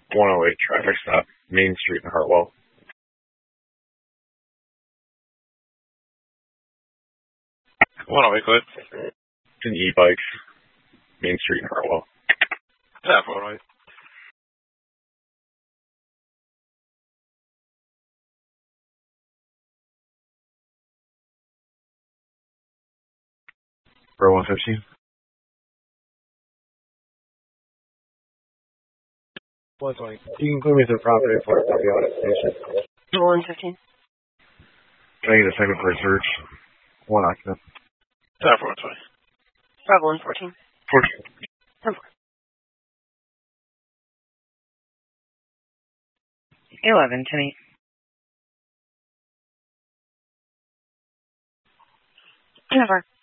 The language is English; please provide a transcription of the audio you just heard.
108 traffic stop, Main Street in Hartwell. 108, go ahead. It's an e-bikes, Main Street in Hartwell. Yeah, 108. For 115. 120. You can include me to the property for it. I'll be on at station. 115. Can I get a second for a search? One occupant. Yeah, 420. Bravo 114. 14. 11 to me. Never.